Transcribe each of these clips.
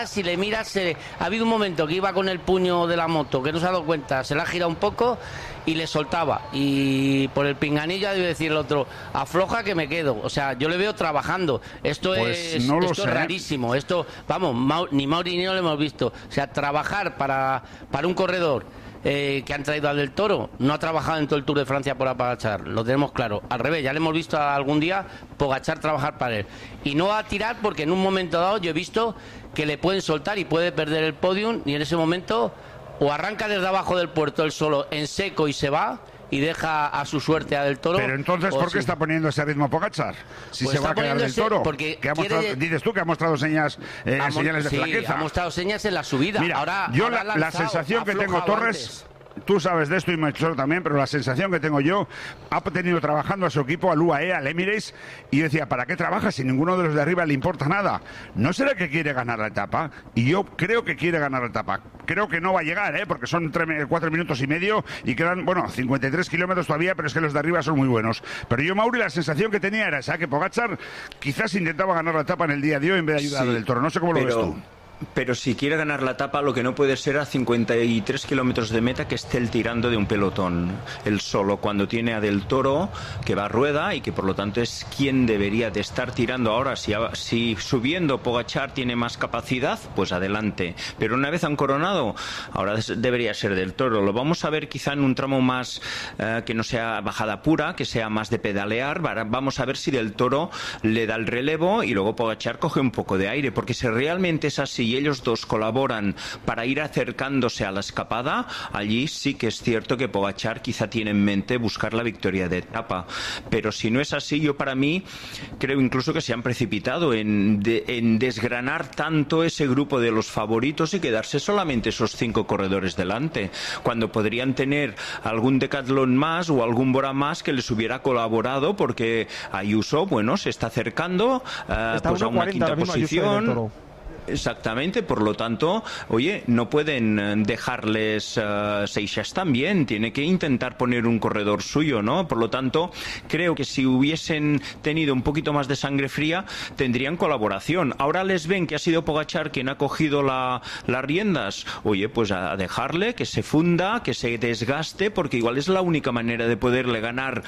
vas y le miras, ha habido un momento que iba con el puño de la moto, que no se ha dado cuenta, se la ha girado un poco y le soltaba, y por el pinganillo debe decir el otro, afloja que me quedo. O sea, yo le veo trabajando. Esto pues es, no lo esto sé. Es rarísimo. Esto, vamos, ni Mauri ni yo lo hemos visto. O sea, trabajar para un corredor que han traído al del Toro, no ha trabajado en todo el Tour de Francia por Pogačar, lo tenemos claro. Al revés, ya le hemos visto algún día Pogačar trabajar para él. Y no va a tirar porque en un momento dado yo he visto que le pueden soltar y puede perder el podium, y en ese momento o arranca desde abajo del puerto él solo en seco y se va y deja a su suerte a del Toro. Pero entonces, ¿por qué está poniendo ese ritmo Pogačar? Si Pues se va a quedar del Toro. Porque dices tú que ha mostrado señales de flaqueza. Ha mostrado señas en la subida. Mira, ahora, yo ahora la sensación que tengo, Torres... Tú sabes de esto y Melchor también, pero la sensación que tengo yo, ha tenido trabajando a su equipo, al UAE, al Emirates, y yo decía, ¿para qué trabaja si ninguno de los de arriba le importa nada? ¿No será que quiere ganar la etapa? Y yo creo que quiere ganar la etapa. Creo que no va a llegar, porque son 4 minutos y medio y quedan, 53 kilómetros todavía, pero es que los de arriba son muy buenos. Pero yo, Mauri, la sensación que tenía era esa, que Pogačar quizás intentaba ganar la etapa en el día de hoy en vez de ayudar al del Toro. No sé cómo lo ves tú. Pero si quiere ganar la etapa, lo que no puede ser a 53 kilómetros de meta que esté él tirando de un pelotón, él solo, cuando tiene a Del Toro, que va a rueda y que por lo tanto es quien debería de estar tirando ahora. Si subiendo Pogačar tiene más capacidad, pues adelante. Pero una vez han coronado, ahora debería ser Del Toro. Lo vamos a ver quizá en un tramo más que no sea bajada pura, que sea más de pedalear. Vamos a ver si Del Toro le da el relevo y luego Pogačar coge un poco de aire, porque si realmente es así y ellos dos colaboran para ir acercándose a la escapada, allí sí que es cierto que Pogačar quizá tiene en mente buscar la victoria de etapa. Pero si no es así, yo para mí creo incluso que se han precipitado en desgranar tanto ese grupo de los favoritos y quedarse solamente esos 5 corredores delante, cuando podrían tener algún Decathlon más o algún Bora más que les hubiera colaborado, porque Ayuso, se está acercando pues a una quinta posición. Exactamente, por lo tanto, no pueden dejarles Seixas también, tiene que intentar poner un corredor suyo, ¿no? Por lo tanto, creo que si hubiesen tenido un poquito más de sangre fría, tendrían colaboración. Ahora les ven que ha sido Pogačar quien ha cogido las riendas, pues a dejarle, que se funda, que se desgaste, porque igual es la única manera de poderle ganar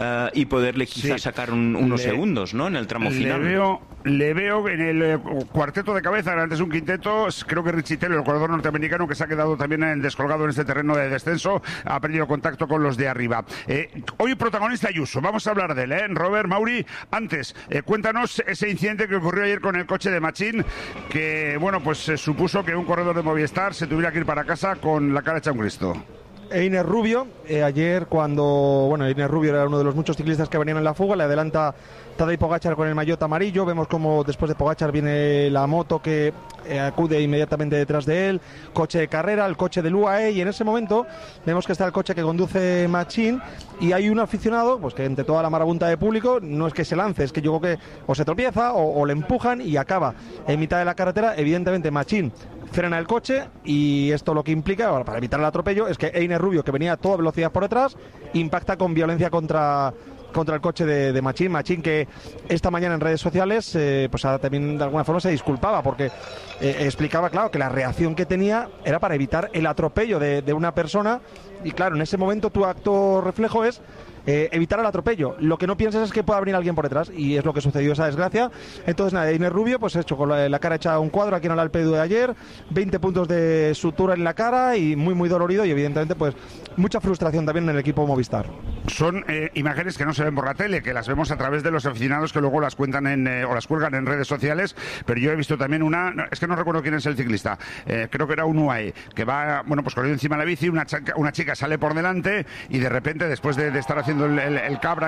y poderle quizás sacar unos segundos, ¿no? En el tramo final. Le veo en el cuarteto de cabeza, antes un quinteto, creo que Richie Taylor, el corredor norteamericano, que se ha quedado también descolgado en este terreno de descenso, ha perdido contacto con los de arriba. Hoy protagonista Ayuso, vamos a hablar de él, Robert, Mauri. Antes, cuéntanos ese incidente que ocurrió ayer con el coche de Machín, que, supuso que un corredor de Movistar se tuviera que ir para casa con la cara hecha un Cristo. Einer Rubio, ayer cuando, Einer Rubio era uno de los muchos ciclistas que venían en la fuga, le adelanta Tadej Pogačar con el maillot amarillo, vemos como después de Pogačar viene la moto que acude inmediatamente detrás de él, coche de carrera, el coche del UAE, y en ese momento vemos que está el coche que conduce Machín y hay un aficionado, que entre toda la marabunta de público, no es que se lance, es que yo creo que o se tropieza o le empujan y acaba en mitad de la carretera. Evidentemente Machín frena el coche y esto lo que implica, para evitar el atropello, es que Einer Rubio, que venía a toda velocidad por detrás, impacta con violencia contra el coche de Machín. Machín, que esta mañana en redes sociales también de alguna forma se disculpaba porque explicaba, claro, que la reacción que tenía era para evitar el atropello de una persona, y claro, en ese momento tu acto reflejo es evitar el atropello. Lo que no piensas es que pueda venir alguien por detrás, y es lo que sucedió, esa desgracia. Entonces nada, Einer Rubio hecho con la cara hecha un cuadro aquí en el Alpe d'Huez de ayer, 20 puntos de sutura en la cara y muy muy dolorido, y evidentemente mucha frustración también en el equipo Movistar. Son imágenes que no se ven por la tele, que las vemos a través de los aficionados que luego las cuentan o las cuelgan en redes sociales, pero yo he visto también es que no recuerdo quién es el ciclista, creo que era un UAE, que va, corriendo encima de la bici, una chica sale por delante y de repente, después de estar haciendo el cabra,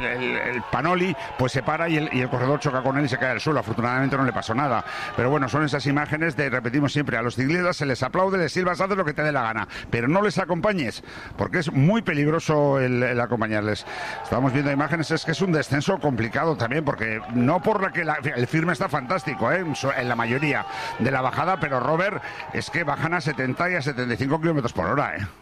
el panoli, se para y el corredor choca con él y se cae al suelo. Afortunadamente no le pasó nada, pero son esas imágenes repetimos siempre, a los ciclistas se les aplaude, les silbas, haces lo que te dé la gana, pero no les acompañes, porque es muy peligroso el acompañarles. Estamos viendo imágenes, es que es un descenso complicado también, porque no por la que el firme está fantástico, en la mayoría de la bajada, pero Robert, es que bajan a 70 y a 75 kilómetros por hora,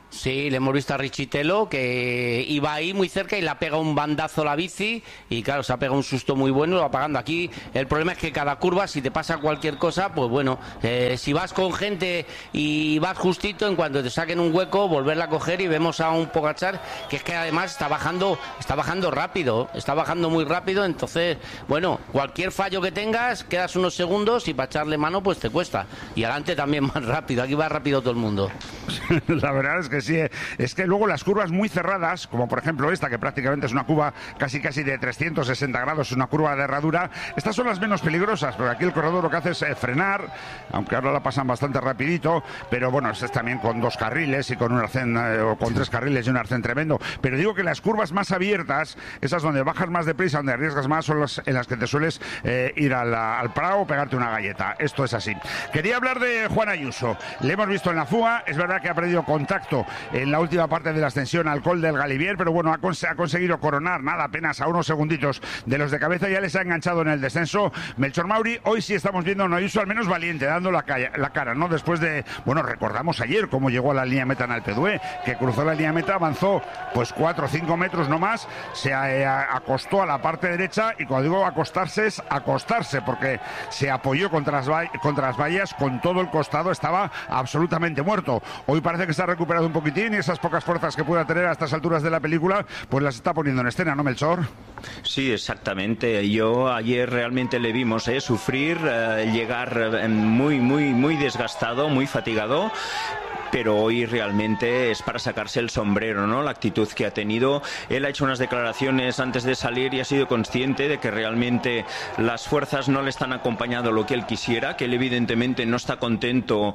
Sí, le hemos visto a Richitelo que iba ahí muy cerca y le ha pegado un bandazo a la bici y claro, se ha pegado un susto muy bueno y lo va pagando. Aquí el problema es que cada curva, si te pasa cualquier cosa, pues bueno, si vas con gente y vas justito, en cuanto te saquen un hueco, volverla a coger y vemos a un Pogačar que es que además está bajando rápido, está bajando muy rápido, entonces, bueno, cualquier fallo que tengas, quedas unos segundos y para echarle mano pues te cuesta. Y adelante también más rápido, aquí va rápido todo el mundo. La verdad es que sí, es que luego las curvas muy cerradas, como por ejemplo esta, que prácticamente es una curva casi de 360 grados, es una curva de herradura, estas son las menos peligrosas, porque aquí el corredor lo que hace es frenar, aunque ahora la pasan bastante rapidito, pero bueno, es también con 2 carriles y con un arcén, o con 3 carriles y un arcén tremendo. Pero digo que las curvas más abiertas, esas donde bajas más deprisa, donde arriesgas más, son las en las que te sueles ir al Prado o pegarte una galleta. Esto es así. Quería hablar de Juan Ayuso. Le hemos visto en la fuga, es verdad que ha perdido contacto en la última parte de la ascensión al Col del Galibier, pero bueno, ha conseguido coronar, nada, apenas a unos segunditos de los de cabeza, ya les ha enganchado en el descenso. Melchor Mauri, hoy sí estamos viendo a un Ayuso al menos valiente, dando la cara, ¿no? Después de, bueno, recordamos ayer cómo llegó a la línea meta en Alpedue, que cruzó la línea meta, avanzó pues 4 o 5 metros no más, se acostó a la parte derecha, y cuando digo acostarse es acostarse, porque se apoyó contra las vallas, con todo el costado, estaba absolutamente muerto. Hoy parece que se ha recuperado un poquitín y esas pocas fuerzas que pueda tener a estas alturas de la película, pues las está poniendo en escena, ¿no, Melchor? Sí, exactamente. Yo ayer realmente le vimos sufrir, llegar muy desgastado, muy fatigado. Pero hoy realmente es para sacarse el sombrero, ¿no? La actitud que ha tenido. Él ha hecho unas declaraciones antes de salir y ha sido consciente de que realmente las fuerzas no le están acompañando lo que él quisiera, que él evidentemente no está contento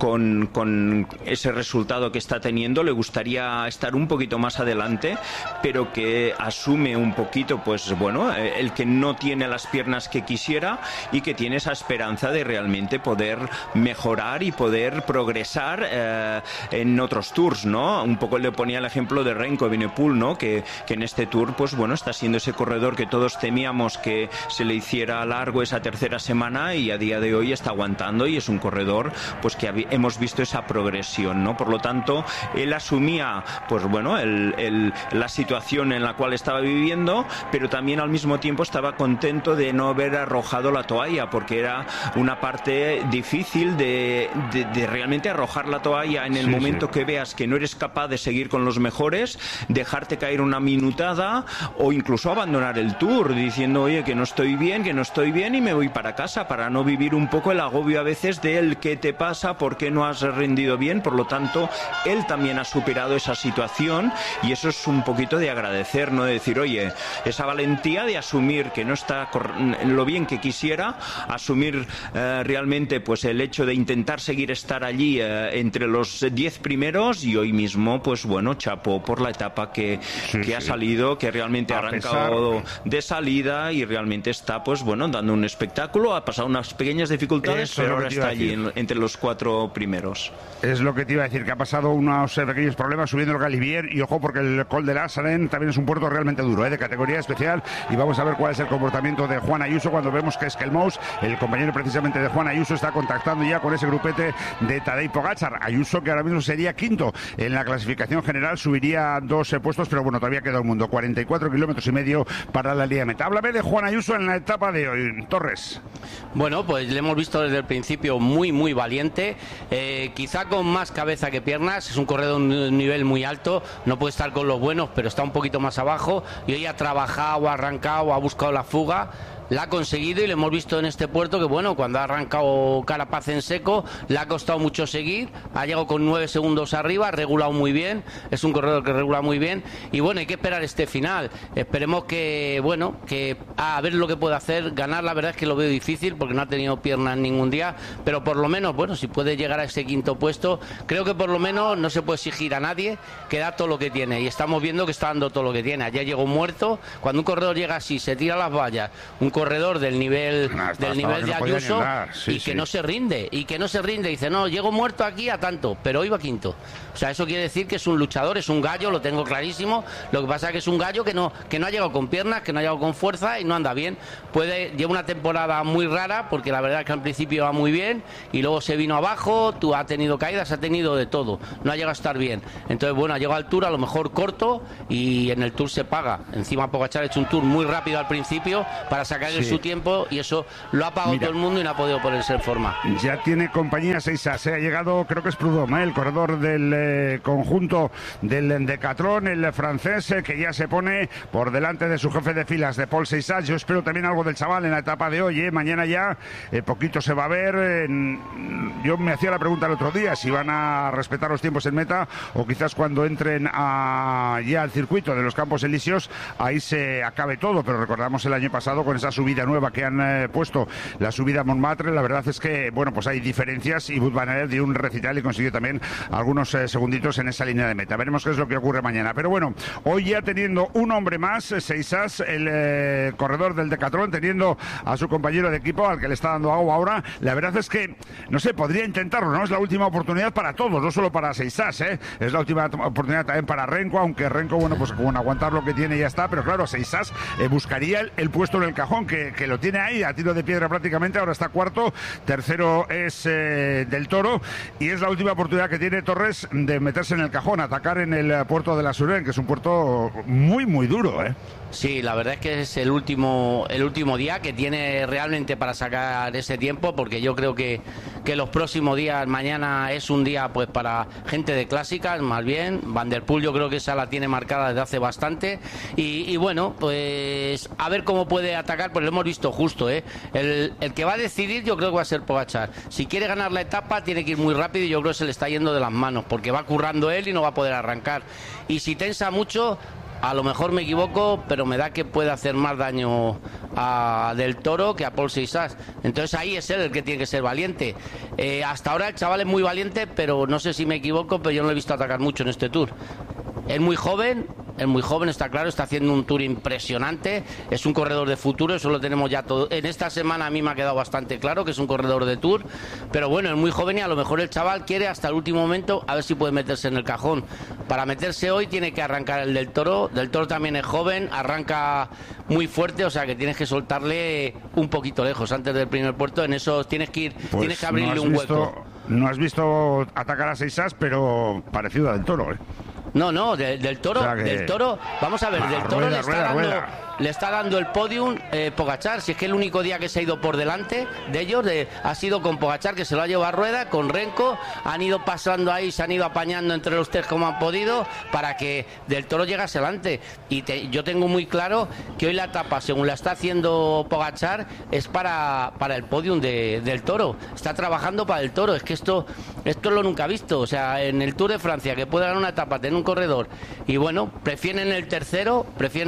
con ese resultado que está teniendo, le gustaría estar un poquito más adelante, pero que asume un poquito, pues bueno, el que no tiene las piernas que quisiera y que tiene esa esperanza de realmente poder mejorar y poder progresar en otros tours, ¿no? Un poco le ponía el ejemplo de Remco Evenepoel, ¿no? Que en este tour, pues bueno, está siendo ese corredor que todos temíamos que se le hiciera largo esa tercera semana, y a día de hoy está aguantando y es un corredor pues que hemos visto esa progresión, ¿no? Por lo tanto, él asumía, pues bueno, la situación en la cual estaba viviendo, pero también al mismo tiempo estaba contento de no haber arrojado la toalla, porque era una parte difícil de realmente arrojar la toalla en el momento que veas que no eres capaz de seguir con los mejores, dejarte caer una minutada o incluso abandonar el tour diciendo, oye, que no estoy bien y me voy para casa, para no vivir un poco el agobio a veces del qué te pasa, por qué no has rendido bien. Por lo tanto, él también ha superado esa situación y eso es un poquito de agradecer, ¿no? De decir, oye, esa valentía de asumir que no está lo bien que quisiera, asumir realmente pues el hecho de intentar estar allí entre los 10 primeros, y hoy mismo, pues bueno, chapó por la etapa que ha salido, que realmente ha arrancado de salida y realmente está, pues bueno, dando un espectáculo. Ha pasado unas pequeñas dificultades, pero ahora está allí entre los 4 primeros. Es lo que te iba a decir, que ha pasado unos pequeños problemas subiendo el Galibier, y ojo, porque el Col de la Sarén también es un puerto realmente duro, de categoría especial, y vamos a ver cuál es el comportamiento de Juan Ayuso cuando vemos que Skelmous, el compañero precisamente de Juan Ayuso, está contactando ya con ese grupete de Tadej Pogačar. Ayuso, que ahora mismo sería quinto en la clasificación general, subiría 2 puestos, pero bueno, todavía queda un mundo, 44 kilómetros y medio para la línea meta. Háblame de Juan Ayuso en la etapa de hoy, Torres. Bueno, pues le hemos visto desde el principio muy valiente, quizá con más cabeza que piernas. Es un corredor de un nivel muy alto, no puede estar con los buenos, pero está un poquito más abajo, y hoy ha trabajado, ha arrancado, ha buscado la fuga, la ha conseguido, y lo hemos visto en este puerto que, bueno, cuando ha arrancado Carapaz en seco, le ha costado mucho seguir, ha llegado con 9 segundos arriba, ha regulado muy bien, es un corredor que regula muy bien, y bueno, hay que esperar este final. Esperemos que, bueno, que a ver lo que puede hacer. Ganar, la verdad es que lo veo difícil, porque no ha tenido piernas ningún día, pero por lo menos, bueno, si puede llegar a ese quinto puesto, creo que por lo menos no se puede exigir a nadie que da todo lo que tiene, y estamos viendo que está dando todo lo que tiene. Ayer llegó muerto. Cuando un corredor llega así, se tira a las vallas, un corredor corredor del nivel de Ayuso y que no se rinde. Dice, no, llego muerto aquí a tanto, pero hoy va quinto. O sea, eso quiere decir que es un luchador, es un gallo, lo tengo clarísimo. Lo que pasa es que es un gallo que no ha llegado con piernas, que no ha llegado con fuerza y no anda bien. Lleva una temporada muy rara, porque la verdad es que al principio va muy bien y luego se vino abajo, ha tenido caídas, ha tenido de todo. No ha llegado a estar bien. Entonces, bueno, ha llegado al Tour a lo mejor corto y en el Tour se paga. Encima Pogačar ha hecho un Tour muy rápido al principio para sacarle su tiempo y eso lo ha pagado todo el mundo y no ha podido ponerse en forma. Ya tiene compañía 6as, ha llegado, creo que es Prudhomme, el corredor del conjunto del Decathlon, el francés, que ya se pone por delante de su jefe de filas, de Paul 6as. Yo espero también algo del chaval en la etapa de hoy, mañana ya poquito se va a ver. Yo me hacía la pregunta el otro día si van a respetar los tiempos en meta o quizás cuando entren ya al circuito de los Campos Elíseos ahí se acabe todo, pero recordamos el año pasado con esa subida nueva que han puesto, la subida a Montmartre. La verdad es que, bueno, pues hay diferencias y Wout van Aert dio un recital y consiguió también algunos segunditos en esa línea de meta. Veremos qué es lo que ocurre mañana. Pero bueno, hoy ya teniendo un hombre más, 6as, el corredor del Decathlon, teniendo a su compañero de equipo, al que le está dando agua ahora, la verdad es que, no sé, podría intentarlo, ¿no? Es la última oportunidad para todos, no solo para 6as, es la última oportunidad también para Renko, aunque Renko, bueno, pues con aguantar lo que tiene ya está, pero claro, 6as buscaría el puesto en el cajón, que lo tiene ahí a tiro de piedra prácticamente. Ahora está cuarto, tercero es Del Toro, y es la última oportunidad que tiene Torres de meterse en el cajón, atacar en el puerto de la Suren, que es un puerto muy, muy duro, Sí, la verdad es que es el último día que tiene realmente para sacar ese tiempo, porque yo creo que los próximos días, mañana es un día pues para gente de clásicas, más bien. Van der Poel yo creo que esa la tiene marcada desde hace bastante y bueno, pues a ver cómo puede atacar, pues lo hemos visto justo, el que va a decidir yo creo que va a ser Pogačar. Si quiere ganar la etapa tiene que ir muy rápido y yo creo que se le está yendo de las manos, porque va currando él y no va a poder arrancar. Y si tensa mucho, a lo mejor me equivoco, pero me da que puede hacer más daño a Del Toro que a Paul 6as. Entonces ahí es él el que tiene que ser valiente. Hasta ahora el chaval es muy valiente, pero no sé si me equivoco, pero yo no lo he visto atacar mucho en este Tour. Es muy joven, está claro, está haciendo un Tour impresionante, es un corredor de futuro, eso lo tenemos ya todo. En esta semana a mí me ha quedado bastante claro que es un corredor de Tour, pero bueno, es muy joven y a lo mejor el chaval quiere hasta el último momento a ver si puede meterse en el cajón. Para meterse hoy tiene que arrancar el Del Toro. Del Toro también es joven, arranca muy fuerte, o sea que tienes que soltarle un poquito lejos antes del primer puerto. En eso tienes que ir, pues tienes que abrirle un hueco. No has visto atacar a 6as, pero parecido a Del Toro, No, del Toro, o sea que... Del Toro, vamos a ver, Del Toro le está dando el podium Pogačar. Si es que el único día que se ha ido por delante de ellos ha sido con Pogačar, que se lo ha llevado a rueda, con Renko, han ido pasando ahí, se han ido apañando entre los tres como han podido para que Del Toro llegase adelante. Y yo tengo muy claro que hoy la etapa, según la está haciendo Pogačar, es para el podium del Toro. Está trabajando para el Toro. Es que esto lo nunca visto. O sea, en el Tour de Francia, que puede ganar una etapa, tener un corredor, y bueno, prefieren el tercero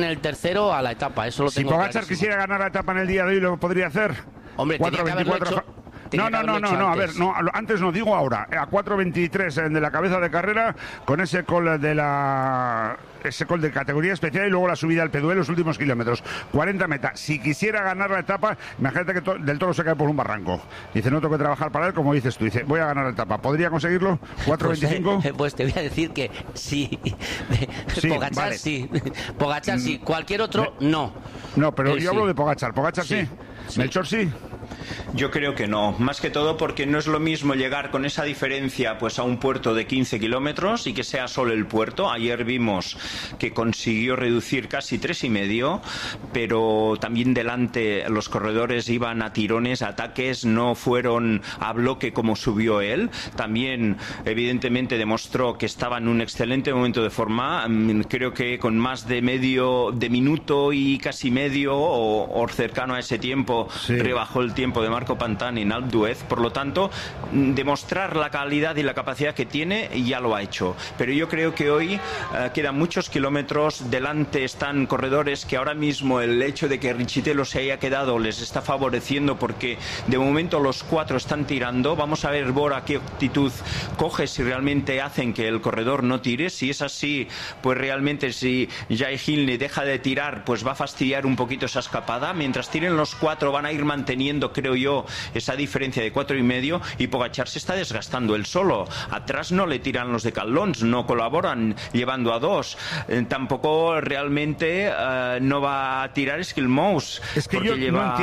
a la etapa. Eso lo tengo. Si Pogačar quisiera ganar la etapa en el día de hoy, ¿lo podría hacer? Hombre, 4:24. No, a ver, antes no, digo ahora, a 4:23 de la cabeza de carrera, con ese call de categoría especial y luego la subida al Peduel, los últimos kilómetros, 40 metas. Si quisiera ganar la etapa, imagínate que Del Toro se cae por un barranco. Dice, no tengo que trabajar para él, como dices tú. Dice, voy a ganar la etapa. ¿Podría conseguirlo? 4:25. Pues te voy a decir que sí. Pogačar vale. Sí. Pogačar sí. Cualquier otro, no. No, pero yo hablo de Pogačar. ¿Pogačar sí? ¿Melchor sí? Yo creo que no, más que todo porque no es lo mismo llegar con esa diferencia pues a un puerto de 15 kilómetros y que sea solo el puerto. Ayer vimos que consiguió reducir casi 3,5, pero también delante los corredores iban a tirones, a ataques, no fueron a bloque como subió él. También evidentemente demostró que estaba en un excelente momento de forma. Creo que con más de minuto y casi medio o cercano a ese tiempo rebajó el tiempo tiempo de Marco Pantani en Alpe d'Huez, por lo tanto, demostrar la calidad y la capacidad que tiene ya lo ha hecho. Pero yo creo que hoy quedan muchos kilómetros, delante están corredores que ahora mismo el hecho de que Richitello se haya quedado les está favoreciendo, porque de momento los 4 están tirando. Vamos a ver Bora qué actitud coge, si realmente hacen que el corredor no tire. Si es así, pues realmente si Jai Hindley deja de tirar, pues va a fastidiar un poquito esa escapada. Mientras tiren los 4 van a ir manteniendo, creo yo, esa diferencia de 4,5, y Pogačar se está desgastando él solo. Atrás no le tiran los de Caldons, no colaboran llevando a 2. Tampoco realmente no va a tirar Skilmous. Es que yo no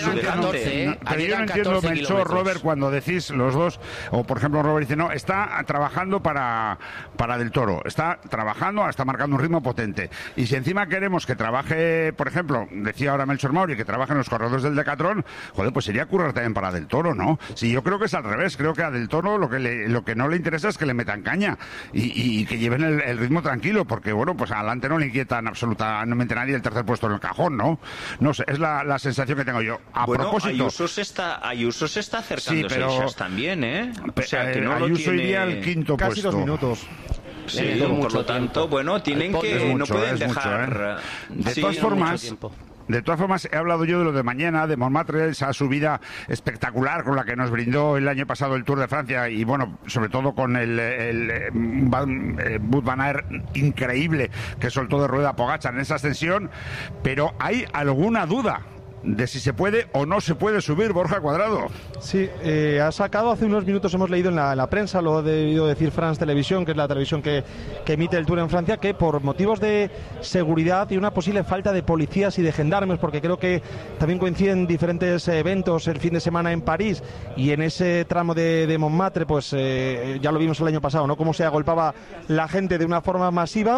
entiendo, Melchor, Robert, cuando decís los dos, o por ejemplo Robert dice, no, está trabajando para Del Toro, está trabajando, está marcando un ritmo potente. Y si encima queremos que trabaje, por ejemplo, decía ahora Melchor Mauri, que trabaje en los corredores del Decathlon, joder, pues sería currar también para Del Toro, ¿no? Sí, yo creo que es al revés. Creo que a Del Toro lo que no le interesa es que le metan caña y que lleven el ritmo tranquilo, porque bueno, pues adelante no le inquietan absolutamente nadie el tercer puesto en el cajón, ¿no? No sé, es la sensación que tengo yo. A propósito, Ayuso se está acercando, sí, pero también, ¿eh? O sea, que no Ayuso lo tiene... iría al quinto casi puesto. 2 minutos. Sí, por lo tanto, bueno, tienen que... no pueden dejar... De todas formas, he hablado yo de lo de mañana, de Montmartre, esa subida espectacular con la que nos brindó el año pasado el Tour de Francia, y bueno, sobre todo con el Wout van Aert increíble que soltó de rueda Pogačar en esa ascensión, pero hay alguna duda de si se puede o no se puede subir, Borja Cuadrado. Sí, ha sacado hace unos minutos, hemos leído en la prensa, lo ha debido decir France Televisión, que es la televisión que emite el Tour en Francia, que por motivos de seguridad y una posible falta de policías y de gendarmes, porque creo que también coinciden diferentes eventos el fin de semana en París, y en ese tramo de Montmartre, pues ya lo vimos el año pasado, ¿no? Cómo se agolpaba la gente de una forma masiva.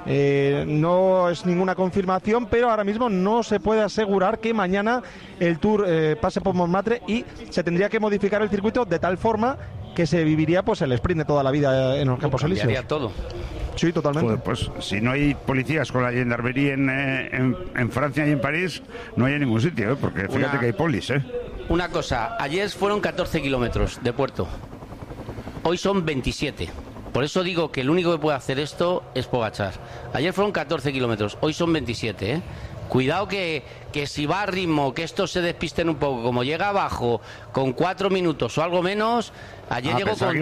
No es ninguna confirmación, pero ahora mismo no se puede asegurar que mañana el Tour pase por Montmartre, y se tendría que modificar el circuito de tal forma que se viviría pues el sprint de toda la vida en los Campos Elíseos. Todo. Sí, totalmente. Joder, pues si no hay policías con la gendarmería en Francia y en París, no hay en ningún sitio, porque fíjate que hay polis, Una cosa, ayer fueron 14 kilómetros de puerto, hoy son 27. Por eso digo que el único que puede hacer esto es Pogačar. Ayer fueron 14 kilómetros, hoy son 27, Cuidado que si va a ritmo, que estos se despisten un poco, como llega abajo con 4 minutos o algo menos, ayer llegó con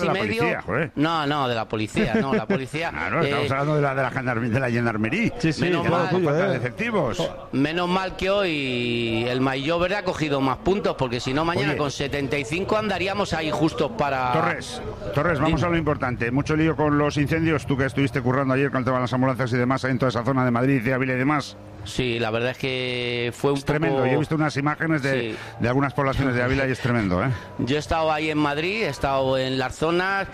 3,5. No, de la policía, no, la policía. Claro, estamos hablando de la gendarmería. Sí, menos mal, falta de efectivos. Menos mal que hoy el Maillot ha cogido más puntos, porque si no mañana con 75 andaríamos ahí justos para... Torres, vamos a lo importante. Mucho lío con los incendios, tú que estuviste currando ayer con el tema de las ambulancias y demás ahí en toda esa zona de Madrid, de Ávila y demás. Sí, la verdad es que fue un poco... tremendo. Yo he visto unas imágenes de algunas poblaciones de Ávila y es tremendo, Yo he estado ahí en Madrid, he estado en las zonas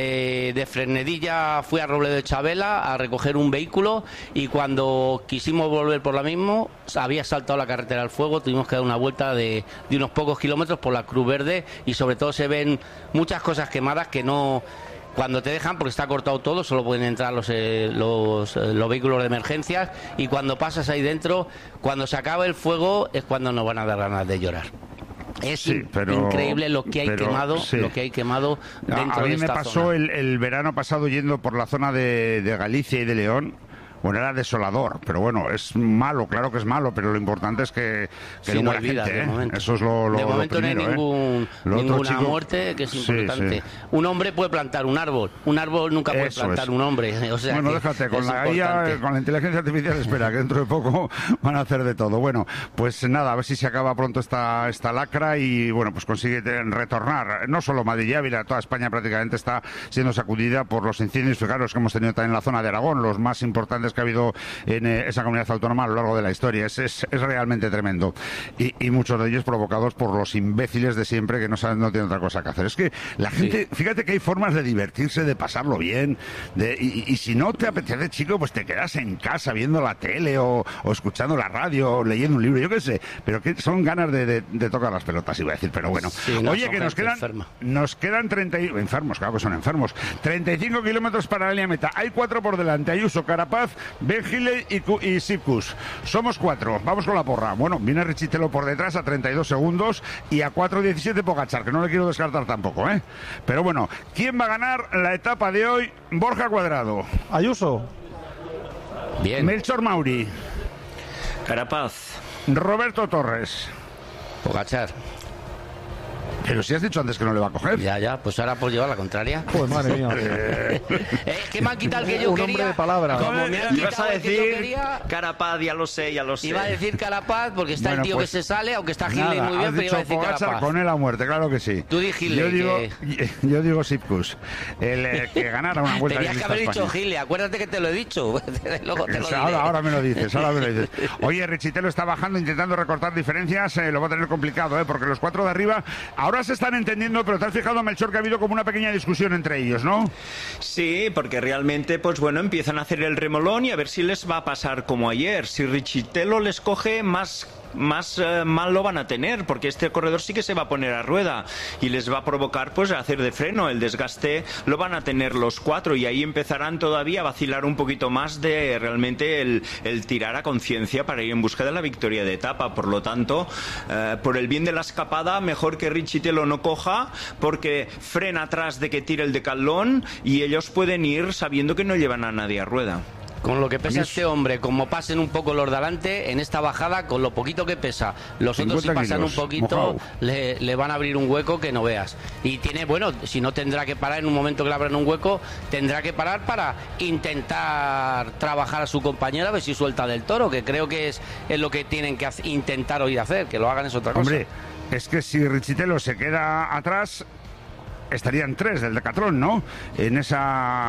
de Fresnedilla, fui a Robledo de Chabela a recoger un vehículo, y cuando quisimos volver por la misma había saltado la carretera al fuego, tuvimos que dar una vuelta de unos pocos kilómetros por la Cruz Verde, y sobre todo se ven muchas cosas quemadas que no... Cuando te dejan, porque está cortado todo, solo pueden entrar los vehículos de emergencias, y cuando pasas ahí dentro, cuando se acaba el fuego, es cuando nos van a dar ganas de llorar. Es increíble lo que hay quemado, lo que hay quemado dentro de esta zona. A mí me pasó el verano pasado yendo por la zona de Galicia y de León. Bueno, era desolador, pero bueno, es malo, claro que es malo, pero lo importante es que no muera gente, Eso es lo de momento primero, no hay ninguna muerte, que es importante. Un hombre puede plantar un árbol nunca puede plantar un hombre. O sea, bueno, déjate, con la IA, con la inteligencia artificial, espera, que dentro de poco van a hacer de todo. Bueno, pues nada, a ver si se acaba pronto esta lacra y bueno, pues consigue retornar. No solo Madrid y Ávila, toda España prácticamente está siendo sacudida por los incendios fijaros que hemos tenido también en la zona de Aragón, los más importantes que ha habido en esa comunidad autónoma a lo largo de la historia. Es realmente tremendo. Y muchos de ellos provocados por los imbéciles de siempre que no tienen otra cosa que hacer. Es que la gente, fíjate que hay formas de divertirse, de pasarlo bien, y si no te apetece, chico, pues te quedas en casa viendo la tele o escuchando la radio o leyendo un libro, yo qué sé, pero que son ganas de tocar las pelotas, iba a decir, pero bueno. Sí, no, oye, que nos quedan 30 enfermos, claro que son enfermos, 35 kilómetros para la línea meta. Hay 4 por delante, Ayuso, Carapaz Ben Hilley y Sipkus. Somos 4. Vamos con la porra. Bueno, viene Richitelo por detrás a 32 segundos y a 4.17 Pogačar, que no le quiero descartar tampoco, ¿eh? Pero bueno, ¿quién va a ganar la etapa de hoy? Borja Cuadrado. Ayuso. Bien. Melchor Mauri. Carapaz. Roberto Torres. Pogačar. Pero si has dicho antes que no le va a coger. Ya, pues ahora por llevar la contraria. Pues madre mía. Que me han quitado el que yo Un quería. hombre de palabra. Como me han Ibas quitado a el que yo decir quería. Carapaz, ya lo sé. Iba a decir Carapaz porque está Bueno, el tío pues, que se sale, aunque está Hilley Nada, muy bien, has pero iba a dicho decir Pogačar Carapaz. con él a muerte, claro que sí. Tú di Hilley, Yo digo Sipkus. Que ganara una vuelta. Tenías que haber dicho Hilley, acuérdate que te lo he dicho. Luego te lo diré. Ahora me lo dices, Oye, Richitelo está bajando, intentando recortar diferencias, lo va a tener complicado, porque los 4 de arriba ahora se están entendiendo, pero te has fijado, Melchor, que ha habido como una pequeña discusión entre ellos, ¿no? Sí, porque realmente, pues bueno, empiezan a hacer el remolón y a ver si les va a pasar como ayer. Si Richitelo les coge, más mal lo van a tener, porque este corredor sí que se va a poner a rueda y les va a provocar pues hacer de freno. El desgaste lo van a tener los 4 y ahí empezarán todavía a vacilar un poquito más de realmente el tirar a conciencia para ir en busca de la victoria de etapa. Por lo tanto, por el bien de la escapada, mejor que Richitelo no coja, porque frena atrás de que tire el decalón y ellos pueden ir sabiendo que no llevan a nadie a rueda. Con lo que pesa este hombre, como pasen un poco los de adelante, en esta bajada, con lo poquito que pesa, los otros si pasan un poquito, le van a abrir un hueco que no veas. Y tiene, bueno, si no tendrá que parar en un momento que le abran un hueco, tendrá que parar para intentar trabajar a su compañero a ver si suelta del Toro, que creo que es lo que tienen que intentar hoy hacer, que lo hagan es otra cosa. Hombre, es que si Richitelo se queda atrás, estarían 3 del Decatlón, ¿no? En ese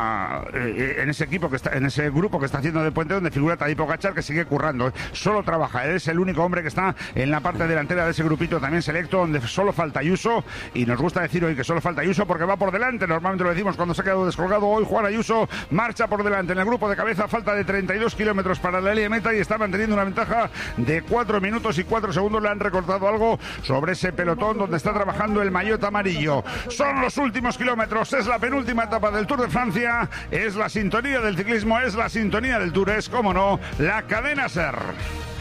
equipo que está, en ese grupo que está haciendo de puente, donde figura Tadej Pogačar, que sigue currando. Solo trabaja, es el único hombre que está en la parte delantera de ese grupito también selecto, donde solo falta Ayuso, y nos gusta decir hoy que solo falta Ayuso porque va por delante. Normalmente lo decimos cuando se ha quedado descolgado. Hoy Juan Ayuso marcha por delante en el grupo de cabeza, falta de 32 kilómetros para la línea de meta y está manteniendo una ventaja de 4 minutos y 4 segundos. Le han recortado algo sobre ese pelotón donde está trabajando el maillot amarillo. Son los últimos kilómetros, es la penúltima etapa del Tour de Francia, es la sintonía del ciclismo, es la sintonía del Tour, es, como no, la cadena SER.